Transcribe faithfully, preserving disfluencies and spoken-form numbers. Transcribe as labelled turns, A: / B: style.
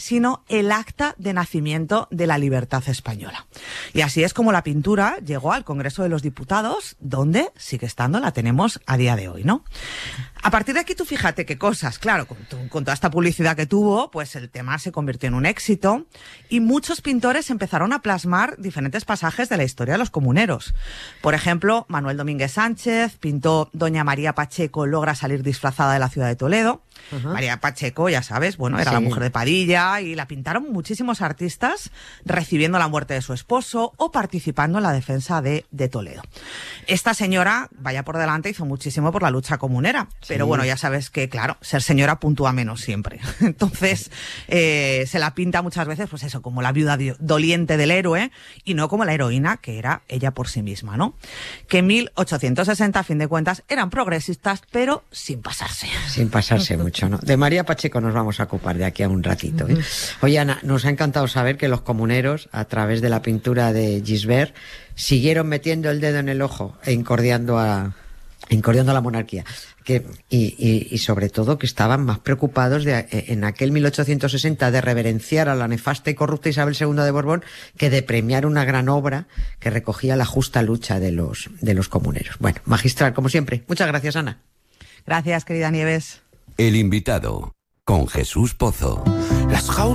A: sino el acta de nacimiento de la libertad española. Y así es como la pintura llegó al Congreso de los Diputados, donde sigue estando, la tenemos a día de hoy, ¿no? A partir de aquí tú fíjate qué cosas, claro, con, tu, con toda esta publicidad que tuvo, pues el tema se convirtió en un éxito y muchos pintores empezaron a plasmar diferentes pasajes de la historia de los comuneros. Por ejemplo, Manuel Domínguez Sánchez pintó Doña María Pacheco logra salir disfrazada de la ciudad de Toledo. Uh-huh. María Pacheco, ya sabes, bueno, era sí. la mujer de Padilla y la pintaron muchísimos artistas recibiendo la muerte de su esposo o participando en la defensa de, de Toledo. Esta señora, vaya por delante, hizo muchísimo por la lucha comunera. Sí. Pero bueno, ya sabes que, claro, ser señora puntúa menos siempre. Entonces, eh, se la pinta muchas veces, pues eso, como la viuda doliente del héroe y no como la heroína que era ella por sí misma, ¿no? Que en mil ochocientos sesenta, a fin de cuentas, eran progresistas, pero sin pasarse.
B: Sin pasarse mucho, ¿no? De María Pacheco nos vamos a ocupar de aquí a un ratito, ¿eh? Oye, Ana, nos ha encantado saber que los comuneros, a través de la pintura de Gisbert, siguieron metiendo el dedo en el ojo e incordiando a... incordiando a la monarquía, que y, y, y sobre todo que estaban más preocupados de en aquel mil ochocientos sesenta de reverenciar a la nefasta y corrupta Isabel segunda de Borbón que de premiar una gran obra que recogía la justa lucha de los de los comuneros. Bueno, magistral, como siempre. Muchas gracias, Ana.
A: Gracias, querida Nieves.
C: El invitado, con Jesús Pozo. Las jaulas